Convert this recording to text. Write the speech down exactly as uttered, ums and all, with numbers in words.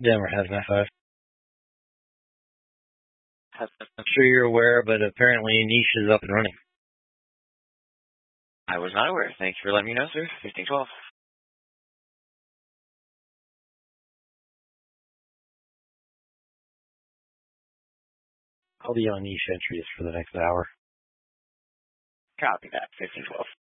Denver has an F five. I'm sure you're aware, but apparently Niche is up and running. I was not aware. Thank you for letting me know, sir. fifteen twelve. I'll be on Niche entries for the next hour. Copy that. fifteen twelve.